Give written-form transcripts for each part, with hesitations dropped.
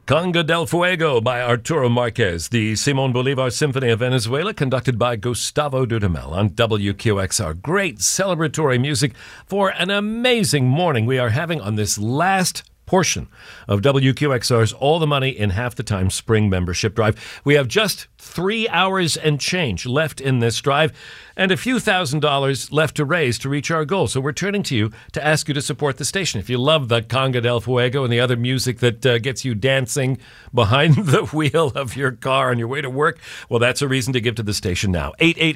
Conga del Fuego by Arturo Marquez, the Simón Bolívar Symphony of Venezuela, conducted by Gustavo Dudamel on WQXR. Great celebratory music for an amazing morning we are having on this last portion of WQXR's All the Money in Half the Time Spring Membership Drive. We have just 3 hours and change left in this drive and a few $1,000s left to raise to reach our goal. So we're turning to you to ask you to support the station. If you love the Conga del Fuego and the other music that gets you dancing behind the wheel of your car on your way to work, well, that's a reason to give to the station now.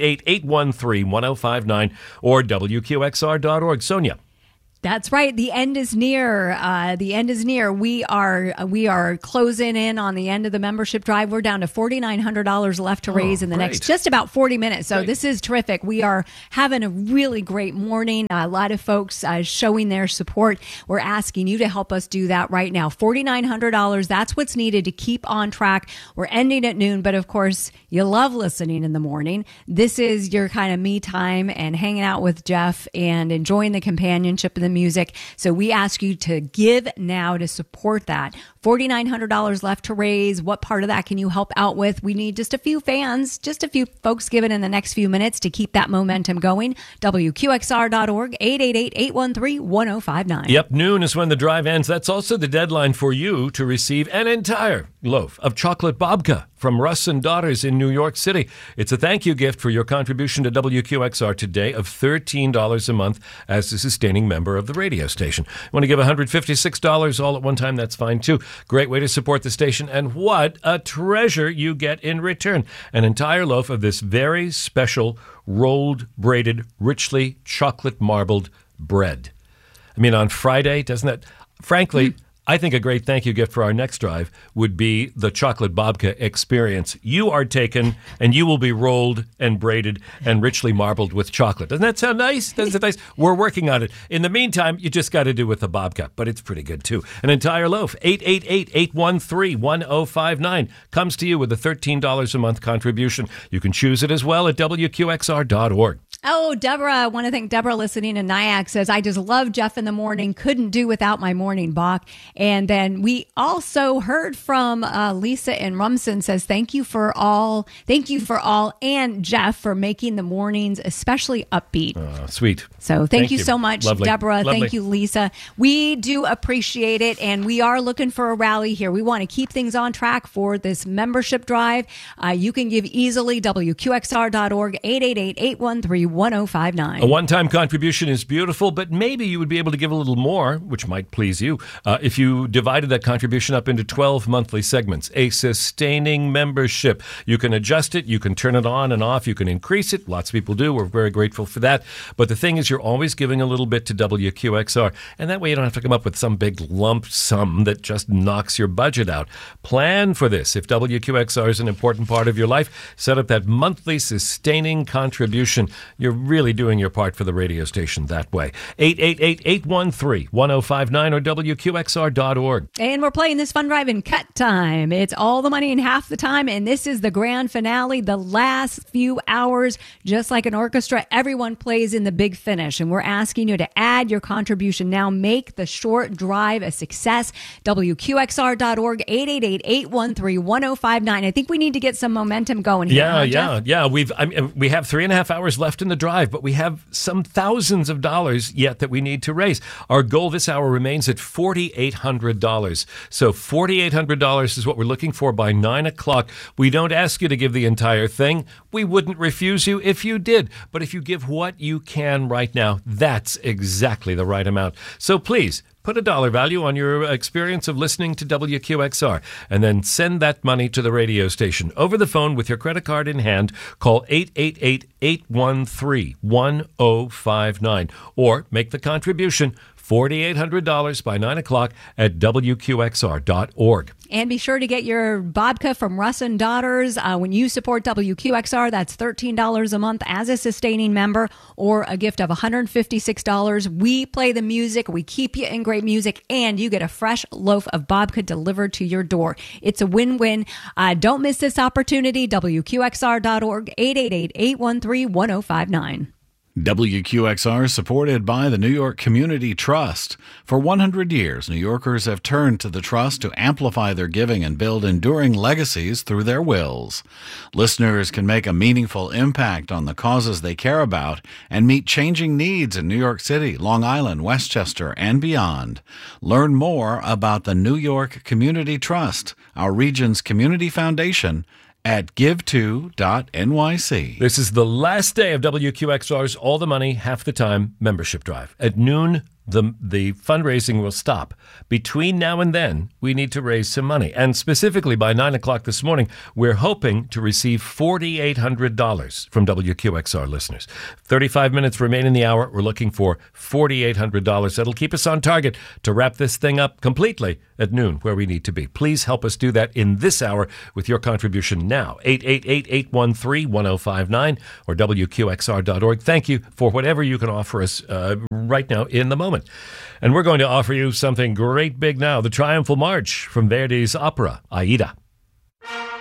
888-813-1059 or WQXR.org. Sonia. That's right. The end is near. The end is near. We are closing in on the end of the membership drive. We're down to $4,900 left to raise in the next just about 40 minutes. So this is terrific. We are having a really great morning. A lot of folks showing their support. We're asking you to help us do that right now. $4,900. That's what's needed to keep on track. We're ending at noon, but of course, you love listening in the morning. This is your kind of me time and hanging out with Jeff and enjoying the companionship of the music. So we ask you to give now to support that. $4,900 left to raise. What part of that can you help out with? We need just a few fans, just a few folks giving in the next few minutes to keep that momentum going. WQXR.org, 888-813-1059. Yep, noon is when the drive ends. That's also the deadline for you to receive an entire loaf of chocolate babka from Russ and Daughters in New York City. It's a thank you gift for your contribution to WQXR today of $13 a month as a sustaining member of the radio station. Want to give $156 all at one time? That's fine too. Great way to support the station, and what a treasure you get in return. An entire loaf of this very special rolled, braided, richly chocolate marbled bread. I mean, on Friday, doesn't that, frankly, I think a great thank you gift for our next drive would be the chocolate babka experience. You are taken and you will be rolled and braided and richly marbled with chocolate. Doesn't that sound nice? Doesn't it nice? We're working on it. In the meantime, you just got to do with the babka, but it's pretty good too. An entire loaf, 888-813-1059, comes to you with a $13 a month contribution. You can choose it as well at WQXR.org. Oh, Deborah, I want to thank Deborah listening in Nyack says, I just love Jeff in the morning. Couldn't do without my morning, Bach. And then we also heard from Lisa in Rumson says, thank you for all, and Jeff for making the mornings especially upbeat. Sweet. So thank you so much, Lovely. Deborah. Lovely. Thank you, Lisa. We do appreciate it, and we are looking for a rally here. We want to keep things on track for this membership drive. You can give easily, WQXR.org, 888-813-1059. A one-time contribution is beautiful, but maybe you would be able to give a little more, which might please you, if you divided that contribution up into 12 monthly segments, a sustaining membership. You can adjust it, you can turn it on and off, you can increase it. Lots of people do. We're very grateful for that. But the thing is, you're always giving a little bit to WQXR, and that way you don't have to come up with some big lump sum that just knocks your budget out. Plan for this. If WQXR is an important part of your life, set up that monthly sustaining contribution. You're really doing your part for the radio station that way. 888-813-1059 or WQXR.org. And we're playing this fun drive in cut time. It's all the money in half the time, and this is the grand finale, the last few hours. Just like an orchestra, everyone plays in the big finish, and we're asking you to add your contribution now. Make the short drive a success. WQXR.org, 888-813-1059. I think we need to get some momentum going here. Yeah. We have 3.5 hours left in the drive, but we have some thousands of dollars yet that we need to raise. Our goal this hour remains at $4,800. So $4,800 is what we're looking for by 9 o'clock. We don't ask you to give the entire thing. We wouldn't refuse you if you did. But if you give what you can right now, that's exactly the right amount. So please, put a dollar value on your experience of listening to WQXR and then send that money to the radio station. Over the phone with your credit card in hand, call 888-813-1059 or make the contribution, $4,800 by 9 o'clock at WQXR.org. And be sure to get your babka from Russ and Daughters. When you support WQXR, that's $13 a month as a sustaining member or a gift of $156. We play the music, we keep you in great music, and you get a fresh loaf of babka delivered to your door. It's a win-win. Don't miss this opportunity. WQXR.org, 888-813-1059. WQXR is supported by the New York Community Trust. For 100 years, New Yorkers have turned to the Trust to amplify their giving and build enduring legacies through their wills. Listeners can make a meaningful impact on the causes they care about and meet changing needs in New York City, Long Island, Westchester, and beyond. Learn more about the New York Community Trust, our region's community foundation, at give2.nyc. This is the last day of WQXR's All the Money, Half the Time membership drive. At noon, the fundraising will stop. Between now and then, we need to raise some money. And specifically by 9 o'clock this morning, we're hoping to receive $4,800 from WQXR listeners. 35 minutes remain in the hour. We're looking for $4,800. That'll keep us on target to wrap this thing up completely at noon, where we need to be. Please help us do that in this hour with your contribution now. 888-813-1059 or WQXR.org. Thank you for whatever you can offer us right now in the moment. And we're going to offer you something great big now, the Triumphal March from Verdi's opera, Aida.